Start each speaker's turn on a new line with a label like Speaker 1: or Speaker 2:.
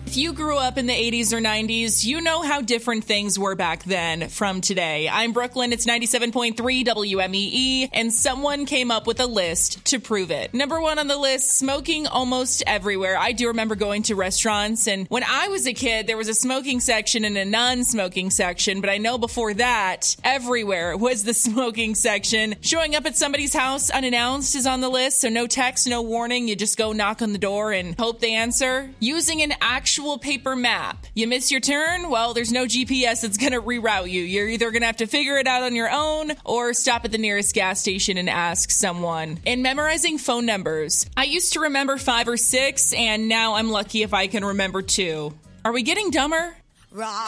Speaker 1: If you grew up in the 80s or 90s, you know how different things were back then from today. I'm Brooklyn, it's 97.3 WMEE, and someone came up with a list to prove it. Number one on the list, smoking almost everywhere. I do remember going to restaurants, and when I was a kid, there was a smoking section and a non-smoking section, but I know before that, everywhere was the smoking section. Showing up at somebody's house unannounced is on the list, so no text, no warning. You just go knock on the door and hope they answer. Using an actual paper map. You miss your turn? Well, there's no GPS that's going to reroute you. You're either going to have to figure it out on your own or stop at the nearest gas station and ask someone. And memorizing phone numbers. I used to remember 5 or 6, and now I'm lucky if I can remember 2. Are we getting dumber?